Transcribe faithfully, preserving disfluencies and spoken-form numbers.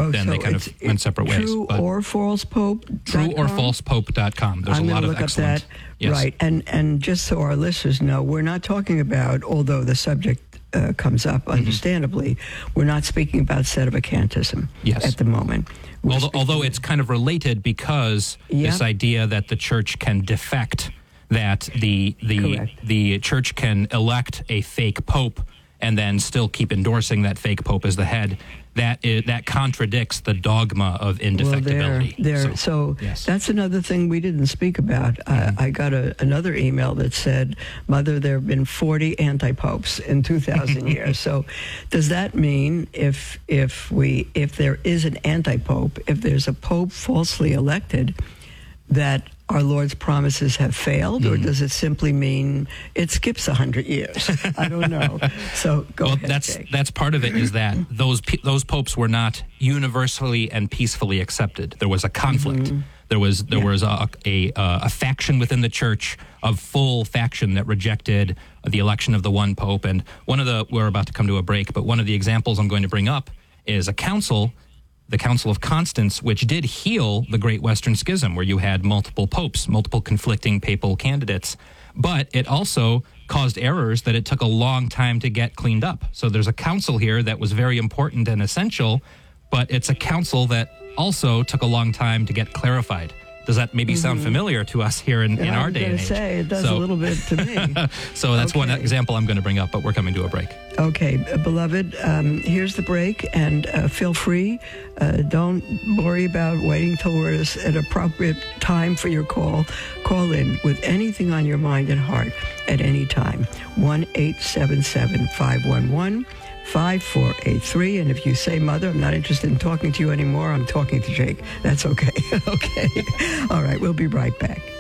Oh, then so they kind of went separate ways. True But or false pope. true or false pope dot com. There's I'm a lot gonna of look excellent. up that. Yes. Right, and and just so our listeners know, we're not talking about, although the subject uh, comes up, understandably, mm-hmm. we're not speaking about sedevacantism yes. at the moment. Although, although it's kind of related because yeah. this idea that the church can defect, that the the Correct. the church can elect a fake pope and then still keep endorsing that fake pope as the head, that is, that contradicts the dogma of indefectibility. Well, there, there. So, So, yes. that's another thing we didn't speak about. Mm-hmm. I, I got a, another email that said, Mother, there have been forty anti-popes in two thousand years. So does that mean if if we if there is an anti-pope, if there's a pope falsely elected, that our Lord's promises have failed, mm-hmm. or does it simply mean it skips one hundred years? I don't know. So go well, ahead, that's Jake. that's part of it, is that those those popes were not universally and peacefully accepted. There was a conflict. Mm-hmm. There was there yeah. was a, a a faction within the church, a full faction that rejected the election of the one pope. And one of the we're about to come to a break, but one of the examples I'm going to bring up is a council. The Council of Constance, which did heal the Great Western Schism, where you had multiple popes, multiple conflicting papal candidates. But it also caused errors that it took a long time to get cleaned up. So there's a council here that was very important and essential, but it's a council that also took a long time to get clarified. Does that maybe mm-hmm. sound familiar to us here in, in our day and age? I was going to say, it does so, a little bit to me. So that's okay. one example I'm going to bring up, but we're coming to a break. Okay, uh, beloved, um, here's the break, and uh, feel free. Uh, don't worry about waiting till we're at an appropriate time for your call. Call in with anything on your mind and heart at any time. one eight seven seven, five one one, five four eight three. And if you say, Mother, I'm not interested in talking to you anymore, I'm talking to Jake. That's okay. Okay. All right, we'll be right back.